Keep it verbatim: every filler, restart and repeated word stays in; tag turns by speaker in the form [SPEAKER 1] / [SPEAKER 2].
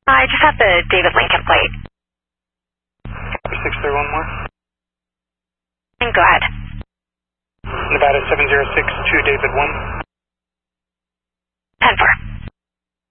[SPEAKER 1] I just have the David Lincoln plate.
[SPEAKER 2] six three one more.
[SPEAKER 1] And go ahead.
[SPEAKER 2] Nevada seven zero six two David one.
[SPEAKER 1] ten four.